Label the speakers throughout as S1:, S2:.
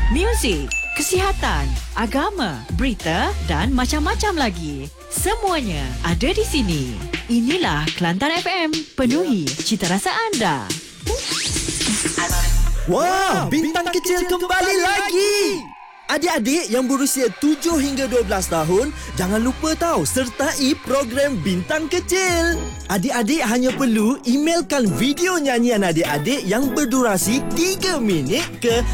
S1: muzik, kesihatan, agama, berita dan macam-macam lagi. Semuanya ada di sini. Inilah Kelantan FM, penuhi cita rasa anda.
S2: Wah, bintang kecil kembali lagi. Adik-adik yang berusia 7 hingga 12 tahun, jangan lupa sertai program Bintang Kecil. Adik-adik hanya perlu emailkan video nyanyian adik-adik yang berdurasi 3 minit ke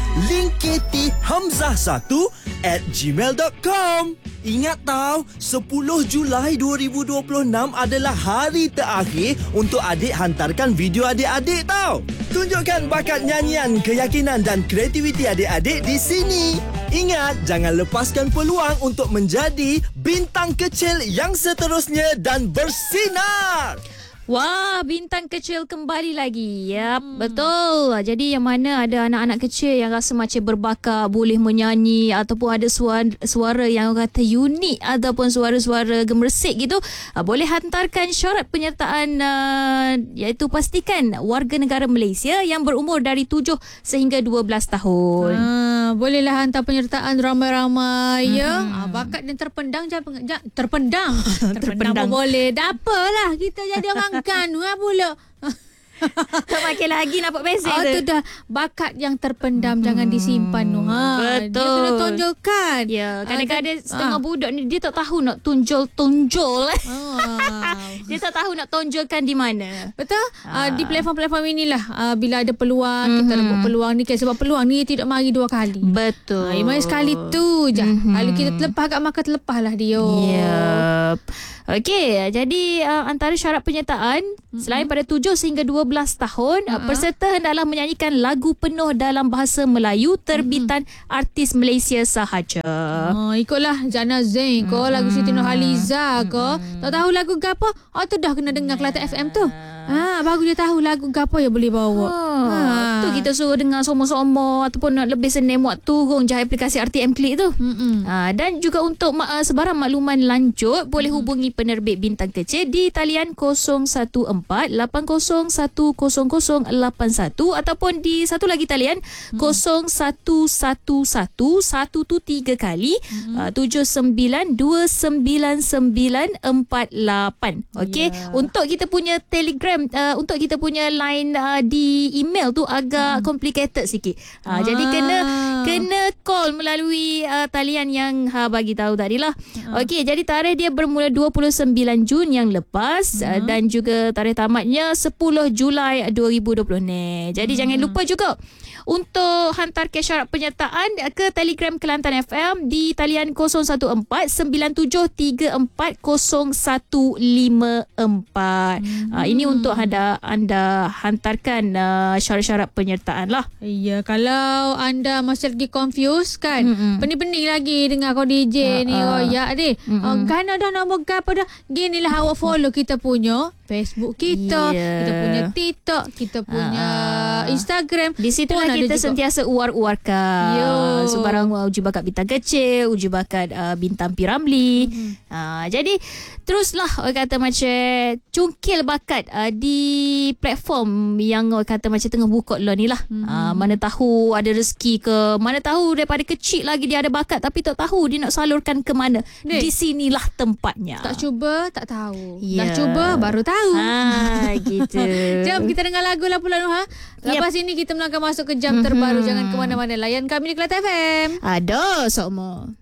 S2: linkketihamzah1@gmail.com. Ingat 10 Julai 2026 adalah hari terakhir untuk adik hantarkan video adik-adik Tunjukkan bakat nyanyian, keyakinan dan kreativiti adik-adik di sini. Ingat, jangan lepaskan peluang untuk menjadi bintang kecil yang seterusnya dan bersinar.
S3: Wah, bintang kecil kembali lagi. Ya, betul. Jadi yang mana ada anak-anak kecil yang rasa macam berbakat, boleh menyanyi ataupun ada suara yang kata unik ataupun suara-suara gemersik gitu, boleh hantarkan syarat penyertaan, iaitu pastikan warga negara Malaysia yang berumur dari 7 sehingga 12 tahun.
S4: Bolehlah hantar penyertaan ramai-ramai ya. Bakat dan terpendang terpendang pun boleh. Tak apalah, kita jadi orang kanu pula.
S3: Tak makin lagi nampak basic
S4: tu dah bakat yang terpendam, jangan disimpan tu.
S3: Betul.
S4: Dia kena tunjukkan.
S3: Ya, kadang-kadang setengah budak ni dia tak tahu nak tunjul. Dia tak tahu nak tonjolkan di mana.
S4: Betul? Di platform-platform inilah bila ada peluang, kita rebut peluang ni, sebab peluang ni tidak mari 2 kali.
S3: Betul.
S4: Mari sekali tu je. Kalau kita terlepas kat maka terlepaslah dia.
S3: Yep. Okey, jadi antara syarat penyertaan, selain pada 7 sehingga 12 tahun, peserta hendaklah menyanyikan lagu penuh dalam bahasa Melayu terbitan artis Malaysia sahaja.
S4: Ikutlah Jana Zain ko, lagu Siti Nurhaliza ko. Tak tahu lagu gapo? Tu dah kena dengar Kelantan FM tu. Baru dia tahu lagu gapo yang boleh bawa.
S3: Tu kita suruh dengar somo-somo ataupun nak lebih senang buat turun je aplikasi RTM Klik tu. Dan juga untuk sebarang makluman lanjut, boleh hubungi penerbit Bintang Kecil di talian 014-80010081 ataupun di satu lagi talian 0111 tu 3 kali 79299948. Okey, untuk kita punya Telegram, untuk kita punya line di email tu agak complicated sikit. Jadi kena call melalui talian yang bagi tahu tadi lah. Okey, jadi tarikh dia bermula 29 Jun yang lepas dan juga tarikh tamatnya 10 Julai 2020 ni. Jadi jangan lupa juga untuk hantarkan syarat penyertaan ke Telegram Kelantan FM di talian 014-9734-0154. Ini untuk anda hantarkan syarat-syarat penyertaan lah.
S4: Ya, kalau anda masih lagi confused kan, pening-pening lagi dengar kau DJ ni royak ni. Kan ada nombor apa dah. Ginilah awak follow kita punya Facebook kita, kita punya TikTok, kita punya Instagram.
S3: Di situ lah kita sentiasa uar-uarkan sebarang uji bakat bintang kecil, uji bakat bintang P.Ramlee. Jadi teruslah orang kata macam cungkil bakat di platform yang orang kata macam tengah buka lah ni lah. Mana tahu ada rezeki ke, mana tahu daripada kecil lagi dia ada bakat tapi tak tahu dia nak salurkan ke mana. Di sinilah tempatnya.
S4: Tak cuba tak tahu. Dah cuba baru tahu.
S3: Gitu.
S4: Jom kita dengar lagu lah pula Nuha. Lepas ini kita melangkah masuk ke jam terbaru. Jangan ke mana-mana. Layan kami di Kelantan FM.
S3: Ada semua.